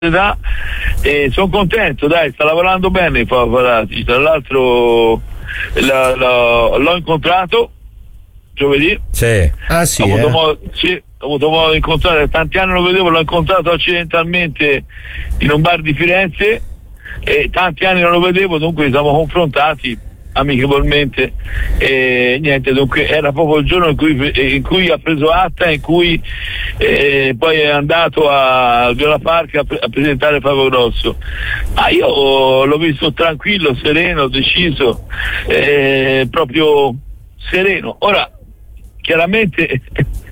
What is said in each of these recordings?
età, e sono contento, dai, sta lavorando bene Favarati. Tra l'altro l'ho incontrato giovedì. Sì. Ah sì. Ho avuto modo di incontrare, tanti anni lo vedevo, l'ho incontrato accidentalmente in un bar di Firenze e tanti anni non lo vedevo, dunque ci siamo confrontati amichevolmente e niente, dunque era proprio il giorno in cui ha preso atta, in cui poi è andato al Viola Park a presentare Fabio Grosso. Io l'ho visto tranquillo, sereno, deciso, proprio sereno. Ora chiaramente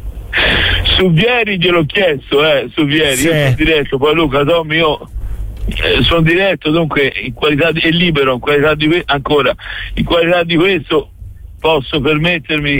su Vieri gliel'ho chiesto, su Vieri, sì. Io sono diretto, poi Luca, Tommy, io sono diretto, dunque in qualità di libero, in qualità di questo posso permettermi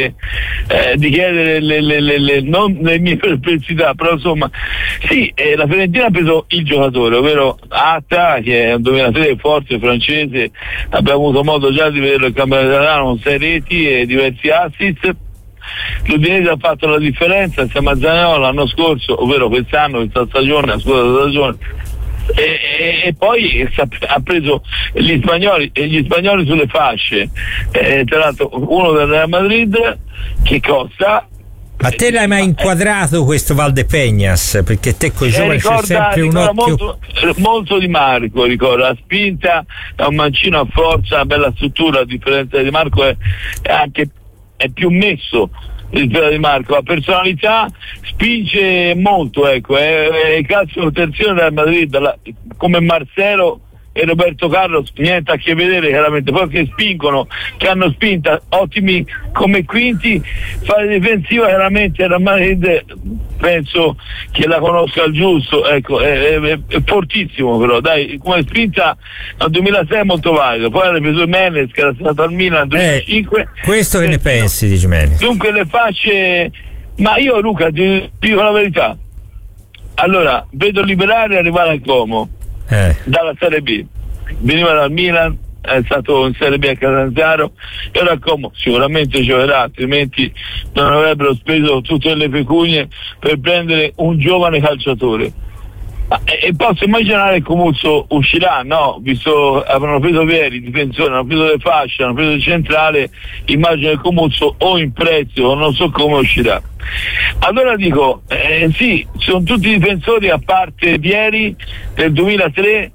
di chiedere non le mie perplessità, però insomma sì, la Fiorentina ha preso il giocatore, ovvero Atta, che è un 2003 forte francese, abbiamo avuto modo già di vederlo in campionato italiano con 6 reti e diversi assist. L'Udinese ha fatto la differenza insieme a Zaniolo l'anno scorso, ovvero quest'anno, questa stagione, la scorsa stagione. E poi ha preso gli spagnoli sulle fasce, tra l'altro uno del Real Madrid che costa. Ma te l'hai mai inquadrato questo Valdepeñas? Perché te coi giovani c'è sempre un occhio molto di Marco, ricorda la spinta, è un mancino a forza, una bella struttura, a differenza di Marco è più messo rispetto di Marco, la personalità spinge molto, ecco, è calcio terzione del Madrid, come Marcelo e Roberto Carlos, niente a che vedere chiaramente, poi che spingono, che hanno spinta, ottimi come quinti, fare difensiva chiaramente il Madrid penso che la conosca al giusto, ecco, è fortissimo, però dai, come spinta al 2006 è molto valido, poi hanno preso Menez che era stato al Milan nel 2005. Questo che ne pensi di Jimenez? Dunque le facce, ma io Luca ti dico la verità, allora vedo Liberare arrivare al Como dalla Serie B, veniva dal Milan, è stato in Serie B a Catanzaro e ora Como sicuramente giocherà, altrimenti non avrebbero speso tutte le pecunie per prendere un giovane calciatore. E posso immaginare che Comuzzo uscirà, no? Visto avranno preso Vieri, difensore, hanno preso le fasce, hanno preso il centrale, immagino che Comuzzo o in prezzo o non so come uscirà. Allora dico, sì, sono tutti difensori a parte Vieri del 2003,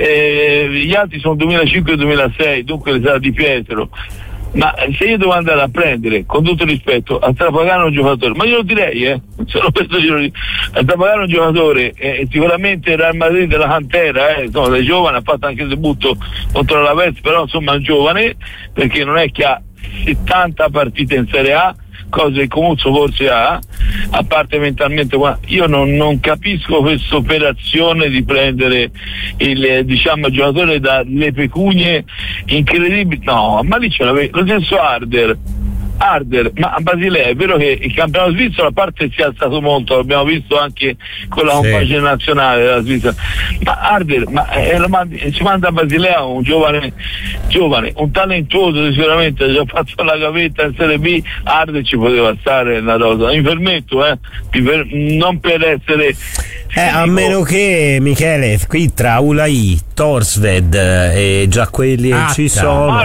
gli altri sono 2005 e 2006, dunque le sarà Di Pietro. Ma se io devo andare a prendere, con tutto rispetto, a strapagare un giocatore, ma io lo direi, solo questo a strapagare un giocatore, sicuramente il Real Madrid della cantera, insomma, è giovane, ha fatto anche il debutto contro la Vez, però insomma è un giovane, perché non è che ha 70 partite in Serie A, cose che Comuzzo forse ha, a parte mentalmente, io non capisco questa operazione di prendere il giocatore dalle pecunie incredibili, no, ma lì ce l'avevo, lo stesso Harder, ma a Basilea è vero che il campionato svizzero a parte si è alzato molto, l'abbiamo visto anche con la compagine nazionale della Svizzera, ma Harder ci manda a Basilea un giovane, un talentuoso sicuramente, ha già fatto la gavetta in Serie B, Harder ci poteva stare una rosa, mi permetto, non per essere a meno che Michele qui tra Ulai, Torsved e già quelli che ci sono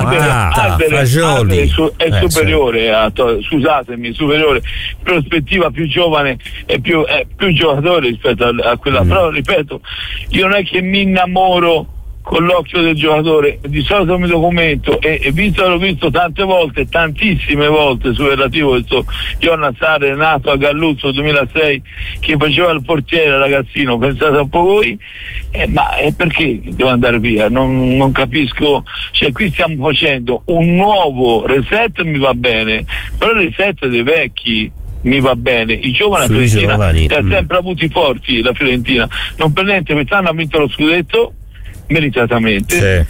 Fagioli è superiore scusatemi, superiore, prospettiva più giovane e più giocatore rispetto a quella, però ripeto, io non è che mi innamoro con l'occhio del giocatore, di solito mi documento e l'ho visto tante volte, tantissime volte sul relativo questo Jonas Sarre, nato a Galluzzo 2006, che faceva il portiere ragazzino, pensate un po' voi, ma perché devo andare via? Non capisco, cioè qui stiamo facendo un nuovo reset, mi va bene, però il reset dei vecchi mi va bene, i giovani la Fiorentina ha sempre avuti forti, la Fiorentina non per niente quest'anno ha vinto lo scudetto meritatamente,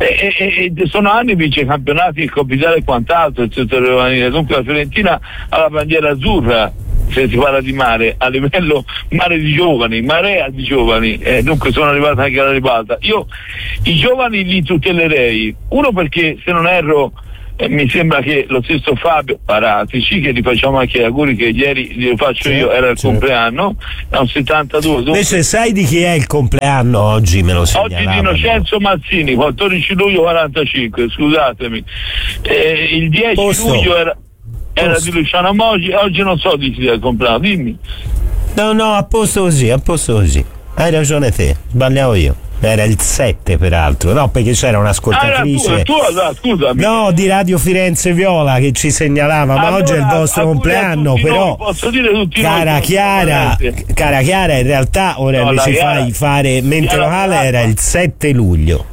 e sono anni vince campionati, il Copitale e quant'altro, il settore giovanile, dunque la Fiorentina ha la bandiera azzurra se si parla di mare, a livello mare di giovani, marea di giovani, dunque sono arrivata anche alla ribalta. Io i giovani li tutelerei, uno perché se non erro mi sembra che lo stesso Fabio Paratici, che gli facciamo anche gli auguri, che ieri glielo faccio io, era il compleanno, è un 72. Invece sai di chi è il compleanno oggi? Me lo segnalavano. Oggi di Innocenzo Mazzini, 14 luglio 45, scusatemi. Il 10 luglio era di Luciano Moggi, oggi non so di chi è il compleanno, dimmi. No, a posto così. Hai ragione te, sbagliavo io. Era il 7 peraltro, no, perché c'era un'ascoltatrice scusami. No, di Radio Firenze Viola che ci segnalava, ma oggi è il vostro compleanno, però posso dire tutti cara Chiara, in realtà ora ci fai fare mente locale, era il 7 luglio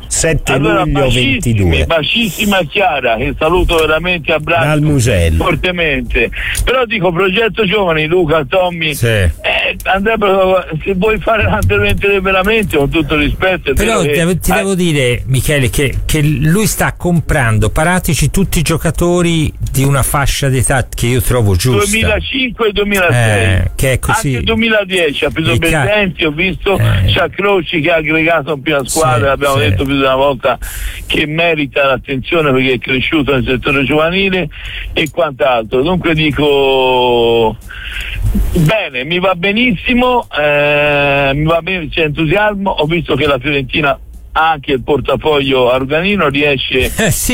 22. Bacissima Chiara, che saluto veramente, abbraccio fortemente. Però dico, progetto giovani, Luca, Tommy, andrebbero, se vuoi fare l'anteriore veramente, con tutto rispetto. Però ti devo dire, Michele, che lui sta comprando Paratici tutti i giocatori di una fascia d'età che io trovo giusta. 2005 e 2006, che è così. Anche 2010 ha preso Bezzenti, ho visto Sciacroci che ha aggregato in prima squadra, abbiamo detto più di una volta che merita l'attenzione perché è cresciuto nel settore giovanile e quant'altro. Dunque dico bene, mi va benissimo, mi va bene, c'è entusiasmo. Ho visto che la Fiorentina, anche il portafoglio Arganino, riesce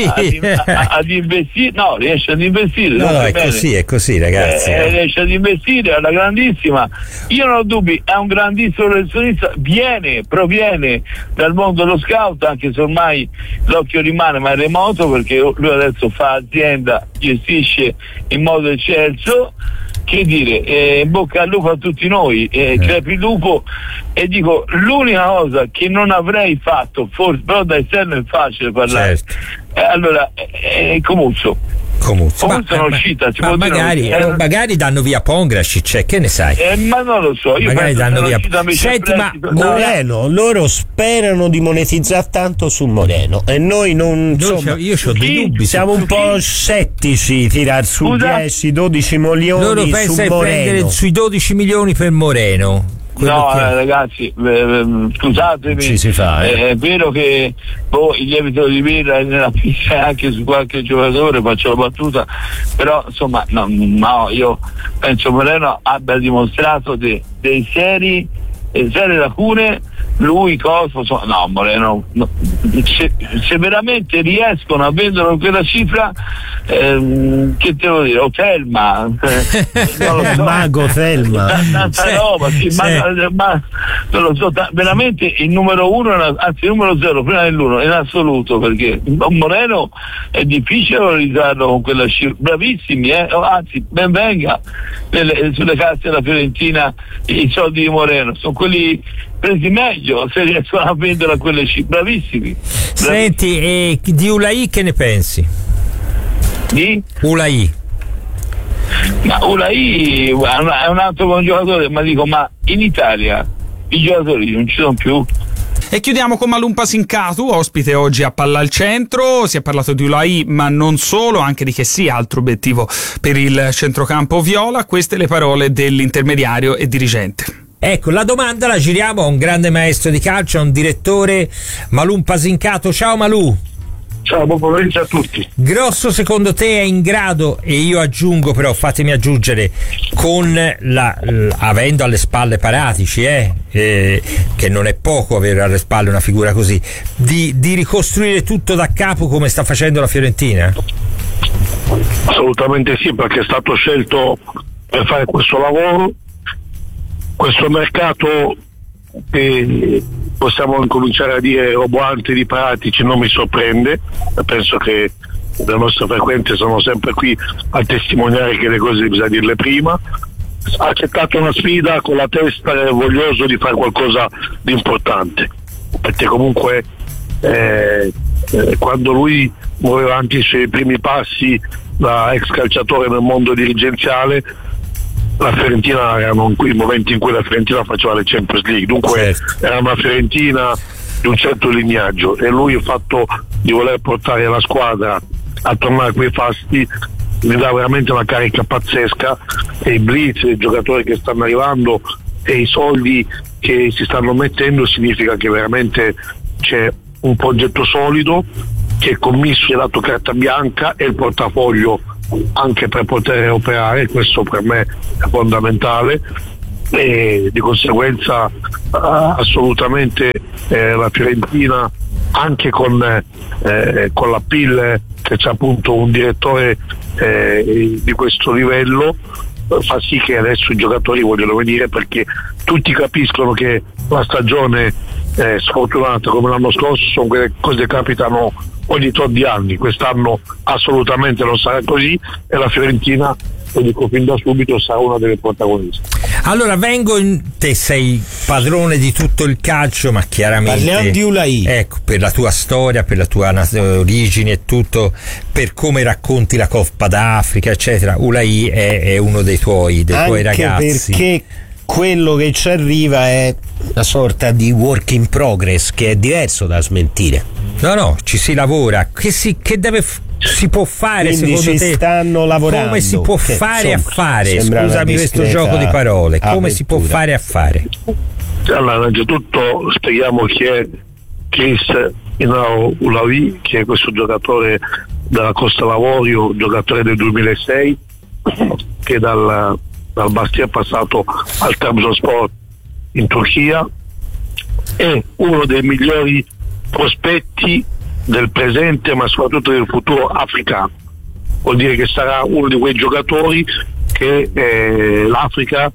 ad investire, riesce ad investire. No, è così ragazzi. Riesce ad investire alla grandissima. Io non ho dubbi, è un grandissimo professionista, proviene dal mondo dello scout, anche se ormai l'occhio rimane ma è remoto, perché lui adesso fa azienda, gestisce in modo eccelso. Che dire, in bocca al lupo a tutti noi, crepi il lupo. E dico, l'unica cosa che non avrei fatto, forse, però da esterno è facile parlare, allora Comuzzo sono uscita, magari danno via Pongracic, che ne sai? Ma non lo so, io magari danno via. Senti, ma Moreno, loro sperano di monetizzare tanto su Moreno e noi non, insomma, io ho dei dubbi, siamo un po' scettici, tirar su 10-12 milioni. Loro pensano di prendere sui 12 milioni per Moreno. Ragazzi, scusatemi, ci si fa, è vero che il lievito di birra è nella pista anche su qualche giocatore, faccio la battuta, però insomma no, io penso Moreno abbia dimostrato dei seri lacune. Lui Moreno, se veramente riescono a vendere quella cifra, che te devo dire, o Thelma, non lo so, Mago Thelma, tanta roba, ma non lo so, veramente il numero uno, anzi il numero 0 prima dell'uno in assoluto, perché Moreno è difficile valorizzarlo con quella cifra. Bravissimi, anzi ben venga sulle casse della Fiorentina i soldi di Moreno, sono quelli presi meglio se riescono a vendere a quelle cifre. Bravissimi. Senti, e di Ulai che ne pensi? Di? Ulai. Ma Ulai è un altro buon giocatore, ma in Italia i giocatori non ci sono più. E chiudiamo con Malum Pasincatu, ospite oggi a Palla al Centro. Si è parlato di Ulai, ma non solo, anche di che sia altro obiettivo per il centrocampo viola. Queste le parole dell'intermediario e dirigente. Ecco, la domanda la giriamo a un grande maestro di calcio, a un direttore, Malum Pasincatu. Ciao Malù. Ciao, buon pomeriggio a tutti. Grosso, secondo te è in grado, e io aggiungo però, fatemi aggiungere, con avendo alle spalle Paratici, che non è poco avere alle spalle una figura così, di ricostruire tutto da capo come sta facendo la Fiorentina? Assolutamente sì, perché è stato scelto per fare questo lavoro. Questo mercato, che possiamo incominciare a dire roboante di Paratici, non mi sorprende. Penso che le nostre frequenze sono sempre qui a testimoniare che le cose bisogna dirle prima. Ha accettato una sfida con la testa voglioso di fare qualcosa di importante, perché comunque quando lui muoveva anche i suoi primi passi da ex calciatore nel mondo dirigenziale, la Fiorentina erano i momenti in cui la Fiorentina faceva le Champions League, dunque era una Fiorentina di un certo lignaggio, e lui, il fatto di voler portare la squadra a tornare a quei fasti, mi dà veramente una carica pazzesca. E i blitz, i giocatori che stanno arrivando e i soldi che si stanno mettendo, significa che veramente c'è un progetto solido, che il commisso gli ha dato carta bianca e il portafoglio anche per poter operare. Questo per me è fondamentale, e di conseguenza assolutamente la Fiorentina, anche con la PIL che c'è appunto un direttore di questo livello, fa sì che adesso i giocatori vogliono venire, perché tutti capiscono che la stagione sfortunata come l'anno scorso sono quelle cose che capitano ogni tot di anni. Quest'anno assolutamente non sarà così, e la Fiorentina, lo dico fin da subito, sarà una delle protagoniste. Allora te sei padrone di tutto il calcio, ma chiaramente parliamo di Ulaì, ecco, per la tua storia, per la tua origine e tutto, per come racconti la Coppa d'Africa eccetera, Ulaì è uno dei tuoi ragazzi, perché quello che ci arriva è una sorta di work in progress, che è diverso da smentire. No, ci si lavora, si può fare. Quindi secondo te stanno lavorando, come si può fare insomma, a fare? Scusami questo gioco di parole, come si può fare a fare? Allora, innanzitutto spieghiamo chi è Chris Inao Ulaì, che è questo giocatore della Costa Lavorio, giocatore del 2006, che dal Bastia è passato al Trabzonspor in Turchia, è uno dei migliori prospetti del presente, ma soprattutto del futuro africano. Vuol dire che sarà uno di quei giocatori che l'Africa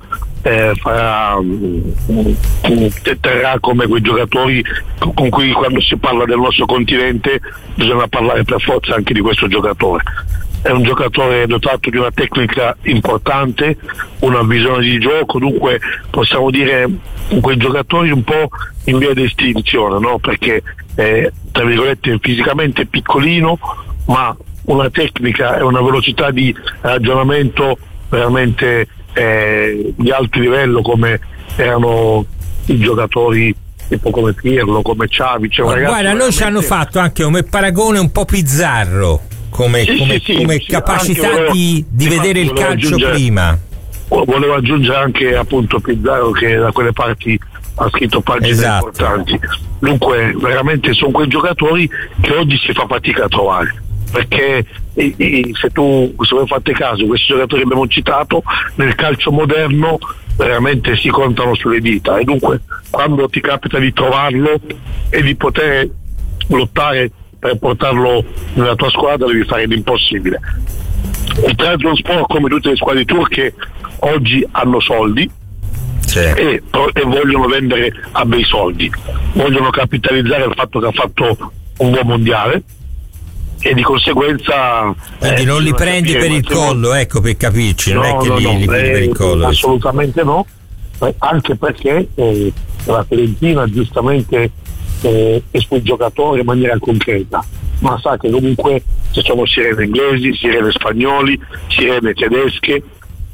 terrà come quei giocatori con cui, quando si parla del nostro continente, bisogna parlare per forza anche di questo giocatore. È un giocatore dotato di una tecnica importante, una visione di gioco, dunque possiamo dire quei giocatori un po' in via di estinzione, no? Perché tra virgolette fisicamente piccolino, ma una tecnica e una velocità di ragionamento veramente di alto livello, come erano i giocatori tipo come Pirlo, come Xavi. Guarda, noi ci hanno fatto anche come paragone un po' Pizzarro, come capacità di vedere il calcio prima. Volevo aggiungere anche appunto Pizzarro, che da quelle parti ha scritto pagine importanti. Dunque veramente sono quei giocatori che oggi si fa fatica a trovare, perché se voi fate caso, questi giocatori che abbiamo citato nel calcio moderno veramente si contano sulle dita, e dunque quando ti capita di trovarlo e di poter lottare per portarlo nella tua squadra, devi fare l'impossibile. Il Trabzonspor, come tutte le squadre turche, oggi hanno soldi, sì, e vogliono vendere a bei soldi, vogliono capitalizzare il fatto che ha fatto un buon mondiale, e di conseguenza quindi non li prendi per il collo, ecco, per capirci, non è che li prendi per il collo, assolutamente no, anche perché la Fiorentina giustamente espo il giocatore in maniera concreta, ma sa che comunque ci sono sirene inglesi, sirene spagnoli, sirene tedesche,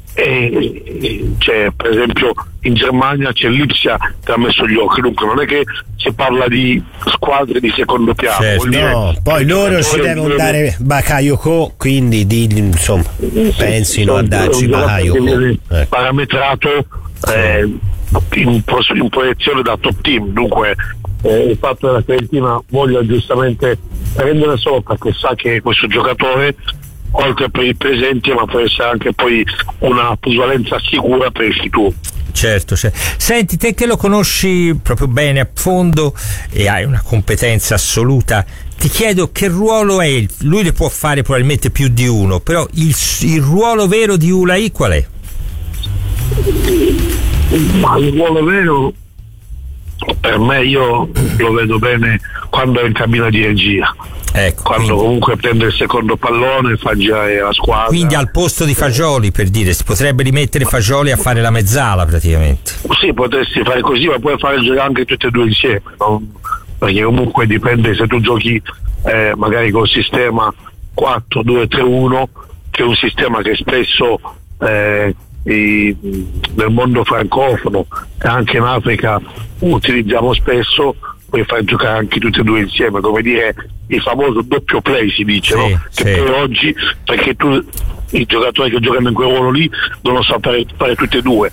e c'è, per esempio in Germania c'è l'Ipsia che ha messo gli occhi, dunque non è che si parla di squadre di secondo piano, certo. Poi loro ci devono dare Bakayoko, quindi insomma pensino a darci Bakayoko, parametrato in proiezione da top team. Dunque il fatto che la Fiorentina voglia giustamente prendere solo perché sa che questo giocatore, oltre per il presente, ma può essere anche poi una plusvalenza sicura per il futuro. Certo. Senti, te che lo conosci proprio bene a fondo e hai una competenza assoluta, ti chiedo che ruolo è. Lui ne può fare probabilmente più di uno, però il ruolo vero di Ulaì qual è? Ma il ruolo vero per me, io lo vedo bene quando è in cabina di regia, ecco, quando comunque prende il secondo pallone, fa girare la squadra. Quindi al posto di Fagioli, per dire, si potrebbe rimettere Fagioli a fare la mezzala praticamente. Sì, potresti fare così, ma puoi fare giocare anche tutti e due insieme, no? Perché comunque dipende se tu giochi magari col sistema 4-2-3-1, che è un sistema che spesso nel mondo francofono e anche in Africa utilizziamo spesso. Puoi far giocare anche tutti e due insieme, come dire il famoso doppio play, si dice, sì, no? Che poi oggi, perché i giocatori che giocano in quel ruolo lì devono sapere fare tutti e due,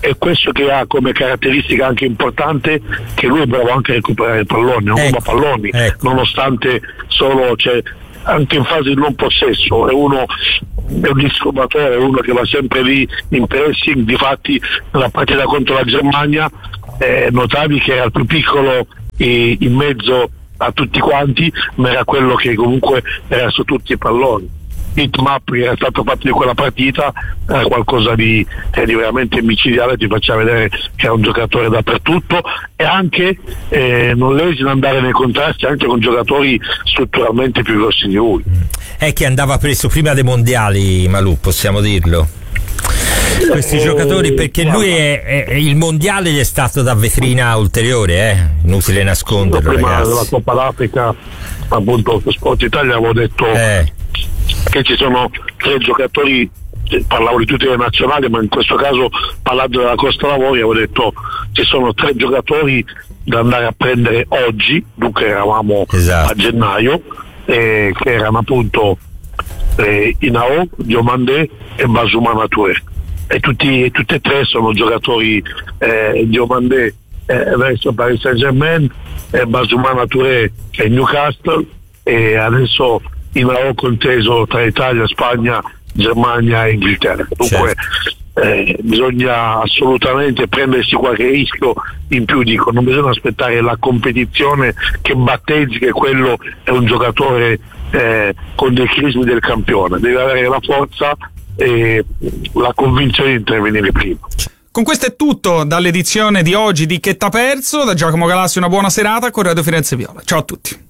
è questo che ha come caratteristica anche importante, che lui è bravo anche a recuperare i palloni, non ruba palloni, nonostante solo anche in fase di non possesso, è un disturbatore, è uno che va sempre lì in pressing. Difatti nella partita contro la Germania notavi che era il più piccolo in mezzo a tutti quanti, ma era quello che comunque era su tutti i palloni. Hitmap che era stato fatto di quella partita era qualcosa di veramente micidiale, ti faceva vedere che era un giocatore dappertutto, e anche non lesina andare nei contrasti anche con giocatori strutturalmente più grossi di lui. È che andava preso prima dei mondiali, Malù, possiamo dirlo, questi giocatori, perché lui il mondiale gli è stato da vetrina ulteriore, inutile nasconderlo. Prima ragazzi, della Coppa d'Africa, appunto, Sport Italia avevo detto che ci sono 3 giocatori, parlavo di tutte le nazionali, ma in questo caso parlando della Costa Lavori avevo detto ci sono 3 giocatori da andare a prendere oggi, dunque eravamo a gennaio, che erano appunto Inao, Diomandé e Basumana Touré, e tutte e 3 sono giocatori, Diomandé verso Paris Saint-Germain, Basumana Touré che è Newcastle, e adesso Inao conteso tra Italia, Spagna, Germania e Inghilterra. Dunque bisogna assolutamente prendersi qualche rischio in più, dico, non bisogna aspettare la competizione che battezzi che quello è un giocatore con dei crismi del campione, deve avere la forza e la convinzione di intervenire prima. Con questo è tutto dall'edizione di oggi di Che t'ha perso. Da Giacomo Galassi una buona serata con Radio Firenze Viola. Ciao a tutti.